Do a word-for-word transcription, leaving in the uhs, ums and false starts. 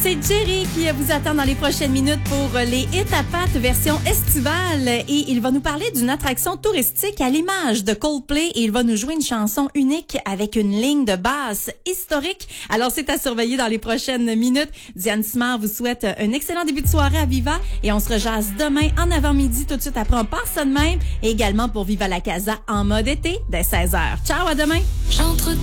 C'est Jerry qui vous attend dans les prochaines minutes pour les hits à pattes version estivale et il va nous parler d'une attraction touristique à l'image de Coldplay et il va nous jouer une chanson unique avec une ligne de basse historique. Alors c'est à surveiller dans les prochaines minutes. Diane Simard vous souhaite un excellent début de soirée à Viva et on se rejase demain en avant-midi tout de suite après on passe ça de même et également pour Viva la Casa en mode été dès seize heures. Ciao, à demain! J'entre